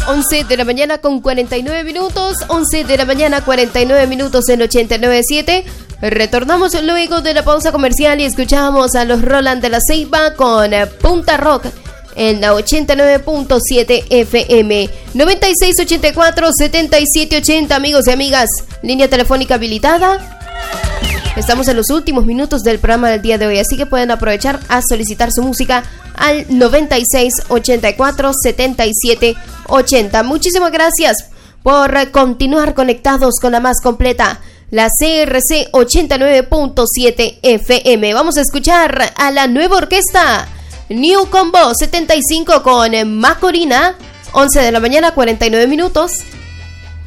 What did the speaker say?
11 de la mañana con 49 minutos, 11 de la mañana 49 minutos en 89.7. Retornamos luego de la pausa comercial y escuchamos a los Roland de la Ceiba con Punta Rock en la 89.7 FM, 9684-7780, amigos y amigas, línea telefónica habilitada. Estamos en los últimos minutos del programa del día de hoy, así que pueden aprovechar a solicitar su música al 9684-7780. Muchísimas gracias por continuar conectados con la más completa, la CRC 89.7 FM. Vamos a escuchar a la nueva orquesta New Combo 75 con Macorina, 11 de la mañana 49 minutos.